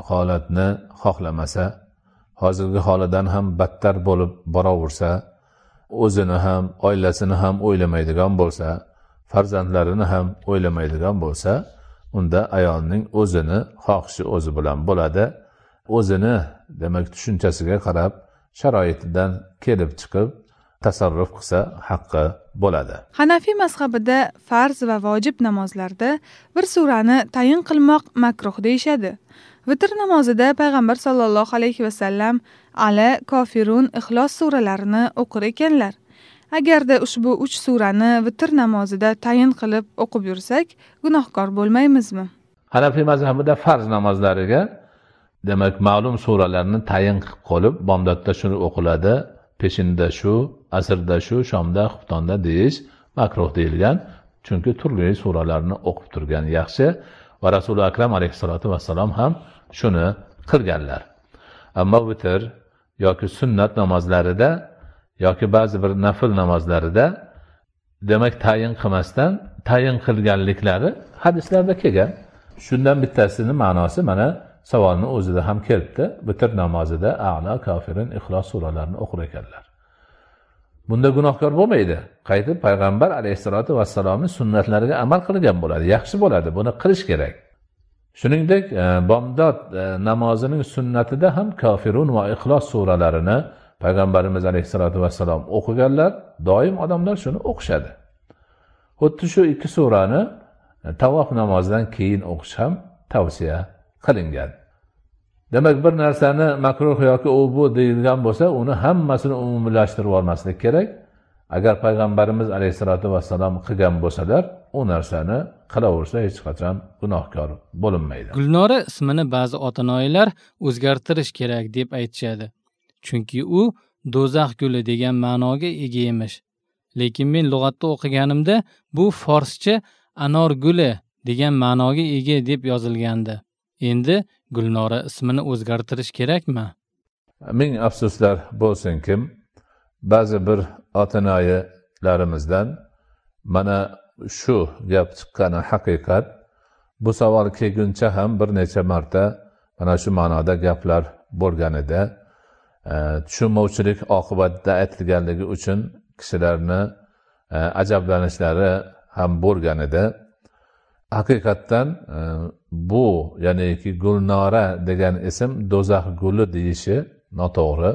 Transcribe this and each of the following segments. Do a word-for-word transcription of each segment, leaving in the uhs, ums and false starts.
holatni xohlamasa, hozirgi holidan ham battar bo'lib boraversa, o'zini ham, oilasini ham o'ylamaydigan bo'lsa, farzandlarini ham o'ylamaydigan bo'lsa, unda ayolning o'zini xohishi o'zi bilan bo'ladi. O'zini, demak, tushunchasiga qarab, sharoitidan kelib chiqib tasarruf qilsa haqqi bo'ladi. Hanafiy mazhabida farz va vojib namozlarda bir surani tayin qilmoq makruh deyishadi. Vitr namozida payg'ambar sollallohu alayhi va sallam Ala, Kofirun, Ixlos suralarini o'qir ekanlar. Agarda ushbu uch surani vitr namozida tayin qilib o'qib yursak, gunohkor bo'lmaymizmi? Hanafiy mazhabida farz namozlariga demak ma'lum suralarni tayin qilib qo'yib, bomdodda shuni o'qiladi, peshinda shu, asrda shu, shomda, xuftonda deyish makruh deyilgan. Chunki turli suralarni o'qib turgan yaxshi va Rasuli akram alayhisolatu vassalom ham shuni qilganlar. Ammo vitr yoki sunnat namozlarida yoki ba'zi bir nafl namozlarida demak tayin qilmasdan tayin qilganliklari hadislarda kelgan. Shundan bittasini ma'nosi mana savolni o'zida ham kelibdi. Vitr namozida A'la, Kofirun, Ixlos suralarini o'qir ekanlar. Bunda gunohkor bo'lmaydi. Qaytib payg'ambar alayhisolatu vassalomning sunnatlariga amal qilgan bo'ladi. Yaxshi bo'ladi. Buni qilish kerak. Shuningdek, bomdod namozining sunnatida ham Kofirun va Ixlos suralarini payg'ambarimiz alayhisolatu vassalom o'qiganlar. Doim odamlar shuni o'qishadi. Xuddi shu ikki surani tavof namozidan keyin o'qish ham tavsiya qilingan. Demak, bir narsani makruh yoki u bu deyilgan bo'lsa, uni hammasini umumiylashtirib olmaslik kerak. Agar payg'ambarimiz alayhisolatu vassalom qilgan bo'lsalar, u narsani qilaversa hech qachon gunohkor bo'linmaydi. Gulnora ismini ba'zi ota-onalar o'zgartirish kerak deb aytishadi. Chunki u do'zax guli degan ma'noga ega emish. Lekin men lug'atda o'qiganimda bu forscha anor guli degan ma'noga ega deb yozilgandi. Endi Gulnora ismini o'zgartirish kerakmi? Ming afsuslar bo'lsinkim, ba'zi bir ota-onalarimizdan mana shu gap chiqqani haqiqat. Bu savol kelguncha ham bir necha marta mana shu ma'noda gaplar bo'lgan edi. Tushunmovchilik oqibatida aytilganligi uchun kishilarni ajablanishlari ham bo'lgan edi. Haqiqatdan bu, ya'niki Gulnora degan ism do'zax guli deyishi noto'g'ri.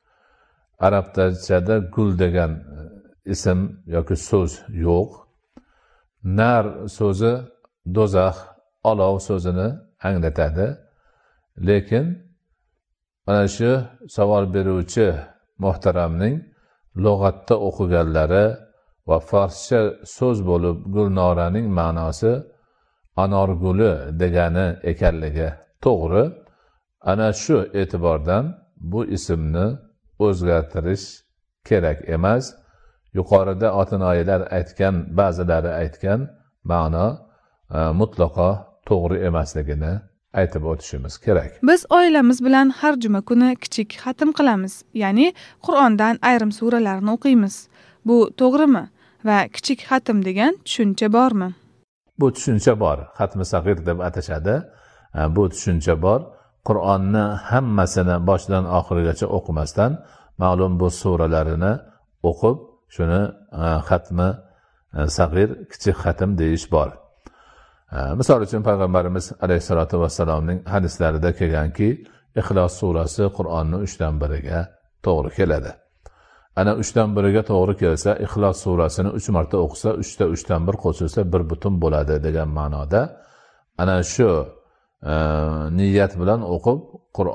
Arabchada gul degan ism yoki so'z yo'q. Nar so'zi do'zax, olov so'zini anglatadi. Lekin mana shu savol beruvchi muhtaramning lug'atda o'qiganlari va farscha so'z bo'lib Gulnoraning ma'nosi anor guli degani ekanligi to'g'ri. Ana shu e'tibordan bu ismni o'zgartirish kerak emas. Yuqorida ota-onalar aytgan, ba'zilari aytgan ma'no e, mutlaqo to'g'ri emasligini aytib o'tishimiz kerak. Biz oilamiz bilan har juma kuni kichik xatm qilamiz, ya'ni Qur'ondan ayrim suralarni o'qiymiz. Bu to'g'rimi? Va kichik xatm degan tushuncha bormi? Bu tushuncha bor. Xatmi sag'ir deb atashadi. Bu tushuncha bor. Qur'onni hammasini boshidan oxirigacha o'qimasdan ma'lum bu suralarini o'qib, shuni xatmi sag'ir, kichik xatm deyish bor. Misol uchun payg'ambarimiz alayhisolatu vassalomning hadislarida kelganki, Ixlos surasi Qur'onning uchdan biriga to'g'ri keladi. Ana uchdan biriga to'g'ri kelsa, Ixlos surasini uch marta o'qisa, uchta uchdan bir qo'shilsa bir butun bo'ladi degan ma'noda ana shu niyat bilan o'qib Qur'on